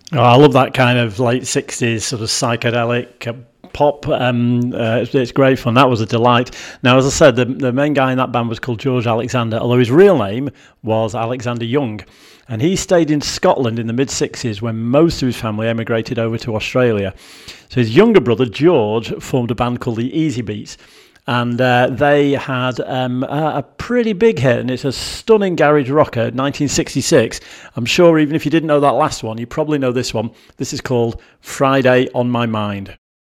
Oh, I love that kind of late 60s sort of psychedelic pop. It's great fun. That was a delight. Now, as I said, the main guy in that band was called George Alexander, although his real name was Alexander Young. And he stayed in Scotland in the mid-60s when most of his family emigrated over to Australia. So his younger brother, George, formed a band called the Easy Beats. And they had a pretty big hit, and it's a stunning garage rocker, 1966. I'm sure even if you didn't know that last one, you probably know this one. This is called Friday on My Mind.